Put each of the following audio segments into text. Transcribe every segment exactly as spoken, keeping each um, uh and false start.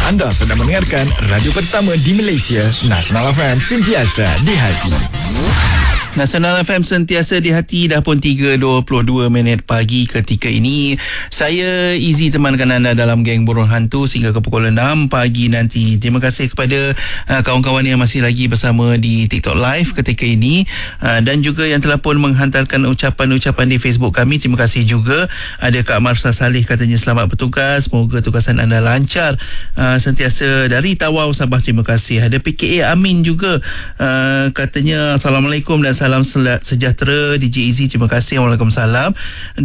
Anda sedang mendengarkan radio pertama di Malaysia, Nasional F M, sentiasa di hati. Nasional F M sentiasa di hati. Dah pun tiga dua puluh dua minit pagi ketika ini. Saya Izzy temankan anda dalam Geng Burung Hantu sehingga ke pukul enam pagi nanti. Terima kasih kepada uh, kawan-kawan yang masih lagi bersama di TikTok Live ketika ini, uh, dan juga yang telah pun menghantarkan ucapan-ucapan di Facebook kami. Terima kasih juga. Ada Kak Marsa Salih katanya selamat bertugas, semoga tugasan anda lancar, uh, sentiasa dari Tawau, Sabah. Terima kasih. Ada P K A Amin juga, uh, katanya Assalamualaikum dan salam sejahtera D J Izzy. Terima kasih. Waalaikumsalam.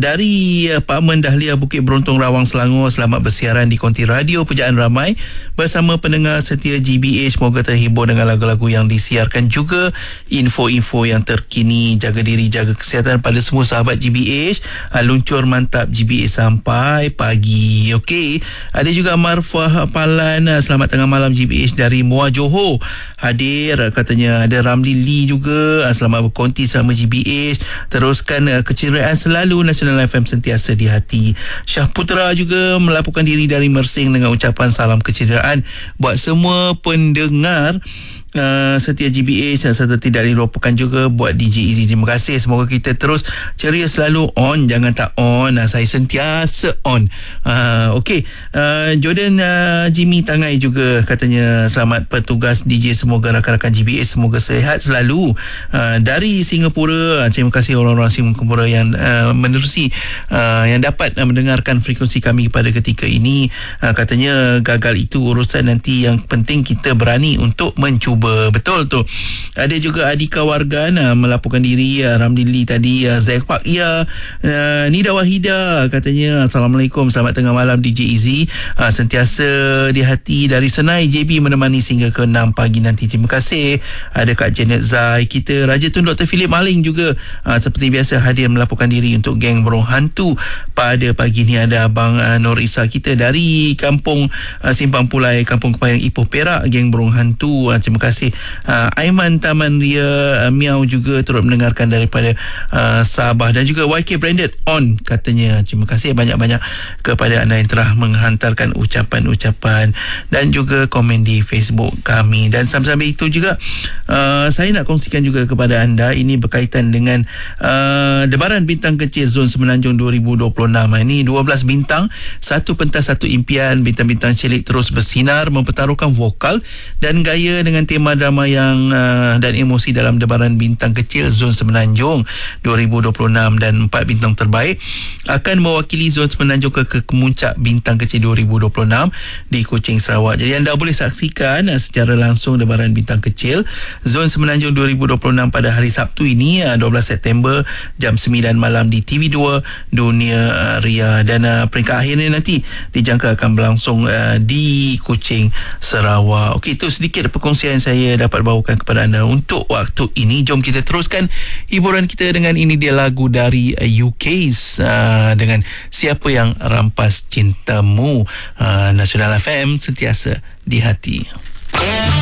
Dari uh, Pak Men Dahlia Bukit Berontong Rawang Selangor, selamat bersiaran di konti radio Pujaan Ramai bersama pendengar setia G B H. Semoga terhibur dengan lagu-lagu yang disiarkan, juga info-info yang terkini. Jaga diri, jaga kesihatan pada semua sahabat G B H. uh, Luncur mantap G B H sampai pagi. Okey, ada juga Marfah Palan, uh, selamat tengah malam G B H dari Muar Johor hadir, uh, katanya. Ada Ramli Lee juga, uh, selamat konti sama G B H. Teruskan uh, keceriaan selalu, Nasional F M sentiasa di hati. Syah Putra juga melaporkan diri dari Mersing dengan ucapan salam keceriaan buat semua pendengar Uh, setia G B H serta tidak dilupakan juga buat D J Izzy. Terima kasih. Semoga kita terus ceria, selalu on, jangan tak on. uh, Saya sentiasa on. uh, Okey, uh, Jordan uh, Jimmy Tangai juga katanya selamat bertugas D J, semoga rakan-rakan G B H semoga sehat selalu. uh, Dari Singapura, uh, terima kasih orang-orang Singapura yang uh, menerusi, uh, yang dapat uh, mendengarkan frekuensi kami pada ketika ini. uh, Katanya gagal itu urusan nanti, yang penting kita berani untuk mencuba. Betul tu. Ada juga Adika Wargan uh, melaporkan diri, uh, Ramli tadi, uh, Zaik Pak Ya, uh, Nida Wahida katanya Assalamualaikum, selamat tengah malam D J Izzy, uh, sentiasa di hati dari Senai J B menemani sehingga ke enam pagi nanti. Terima kasih. Ada Kak Janet Zai kita, Raja Tun Doktor Philip Maling juga uh, seperti biasa hadir melaporkan diri untuk Geng Burung Hantu pada pagi ni. Ada Abang uh, Nur Isa kita dari Kampung uh, Simpang Pulai, Kampung Kepayang Ipoh Perak, Geng Burung Hantu. uh, Terima kasih. Terima kasih. Uh, Aiman Taman Ria uh, Miau juga turut mendengarkan daripada uh, Sabah, dan juga Y K Branded on katanya. Terima kasih banyak-banyak kepada anda yang telah menghantarkan ucapan-ucapan dan juga komen di Facebook kami. Dan sambil-sambil itu juga uh, saya nak kongsikan juga kepada anda, ini berkaitan dengan uh, Debaran Bintang Kecil Zon Semenanjung dua ribu dua puluh enam. Ini dua belas bintang, satu pentas satu impian. Bintang-bintang cilik terus bersinar mempertaruhkan vokal dan gaya dengan tema drama yang uh, dan emosi dalam Debaran Bintang Kecil Zon Semenanjung dua ribu dua puluh enam, dan empat bintang terbaik akan mewakili Zon Semenanjung ke, ke Kemuncak Bintang Kecil dua ribu dua puluh enam di Kuching, Sarawak. Jadi anda boleh saksikan uh, secara langsung Debaran Bintang Kecil Zon Semenanjung dua ribu dua puluh enam pada hari Sabtu ini, uh, dua belas September jam sembilan malam di T V dua Dunia uh, Ria, dan uh, peringkat akhirnya nanti dijangka akan berlangsung uh, di Kuching, Sarawak. Okey, itu sedikit perkongsian saya dapat bawakan kepada anda untuk waktu ini. Jom kita teruskan hiburan kita dengan ini dia lagu dari U K uh, dengan Siapa Yang Rampas Cintamu. uh, Nasional F M sentiasa di hati.